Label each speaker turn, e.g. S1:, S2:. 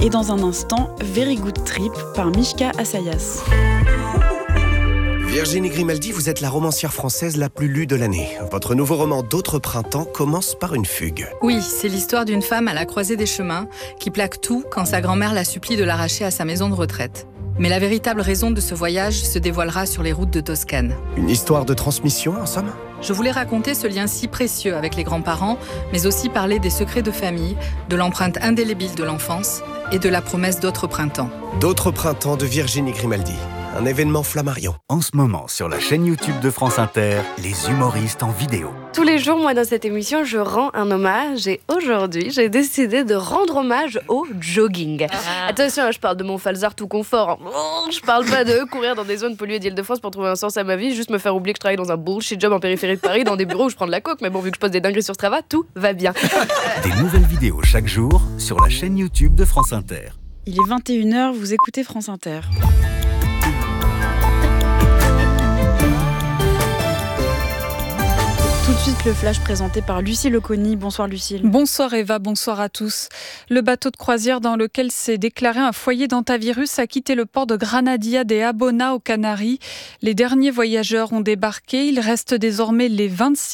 S1: Et dans un instant, Very Good Trip par Mishka Assayas.
S2: Virginie Grimaldi, vous êtes la romancière française la plus lue de l'année. Votre nouveau roman D'autres printemps commence par une fugue.
S3: Oui, c'est l'histoire d'une femme à la croisée des chemins qui plaque tout quand sa grand-mère la supplie de l'arracher à sa maison de retraite. Mais la véritable raison de ce voyage se dévoilera sur les routes de Toscane.
S2: Une histoire de transmission, en somme ?
S3: Je voulais raconter ce lien si précieux avec les grands-parents, mais aussi parler des secrets de famille, de l'empreinte indélébile de l'enfance et de la promesse d'autres printemps.
S2: D'autres printemps de Virginie Grimaldi. Un événement Flammarion.
S4: En ce moment, sur la chaîne YouTube de France Inter, les humoristes en vidéo.
S5: Tous les jours, moi, dans cette émission, je rends un hommage. Et aujourd'hui, j'ai décidé de rendre hommage au jogging. Attention, je parle de mon falzar tout confort. Je parle pas de courir dans des zones polluées d'Île-de-France pour trouver un sens à ma vie, juste me faire oublier que je travaille dans un bullshit job en périphérie de Paris, dans des bureaux où je prends de la coke. Mais bon, vu que je poste des dingueries sur Strava, tout va bien.
S4: Des nouvelles vidéos chaque jour sur la chaîne YouTube de France Inter.
S1: Il est 21h, vous écoutez France Inter. Tout de suite, le flash présenté par Lucille Oconi. Bonsoir Lucille.
S6: Bonsoir Eva, bonsoir à tous. Le bateau de croisière dans lequel s'est déclaré un foyer d'hantavirus a quitté le port de Granadia de Abona aux Canaries. Les derniers voyageurs ont débarqué. Il reste désormais les 26